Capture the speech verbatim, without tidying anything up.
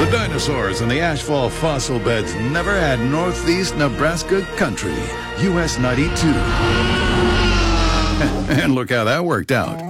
dinosaurs and the ashfall fossil beds never had Northeast Nebraska country. U S ninety-two. And look how that worked out.